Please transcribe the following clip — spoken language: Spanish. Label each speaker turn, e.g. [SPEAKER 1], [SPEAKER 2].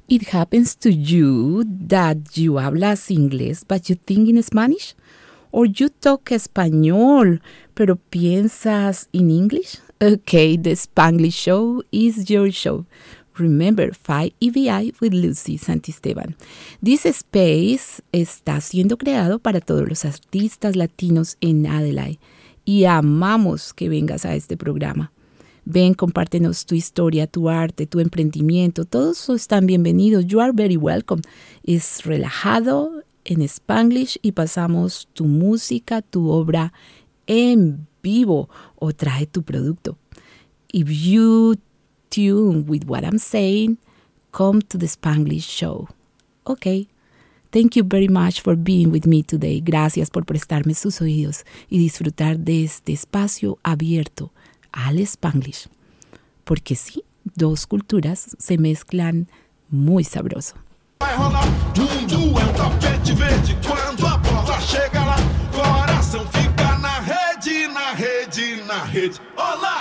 [SPEAKER 1] It happens to you that you hablas inglés, but you think in Spanish? Or you talk español, pero piensas in English? Okay, the Spanglish Show is your show. Remember, 5EVI with Lucy Santisteban. This space está siendo creado para todos los artistas latinos en Adelaide y amamos que vengas a este programa. Ven, compártenos tu historia, tu arte, tu emprendimiento. Todos están bienvenidos. You are very welcome. Es relajado en Spanglish y pasamos tu música, tu obra en vivo o trae tu producto. If you tune with what I'm saying, come to the Spanglish Show. Okay. Thank you very much for being with me today. Gracias por prestarme sus oídos y disfrutar de este espacio abierto al Spanglish. Porque sí, dos culturas se mezclan muy sabroso.
[SPEAKER 2] Vai rolar mundo é um tapete verde. Quando a bola chega lá, coração fica na rede, na rede, na rede. Olá!